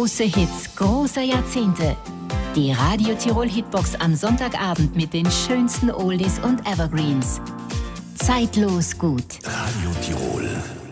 Große Hits großer Jahrzehnte. Die Radio Tirol Hitbox am Sonntagabend mit den schönsten Oldies und Evergreens. Zeitlos gut. Radio Tirol.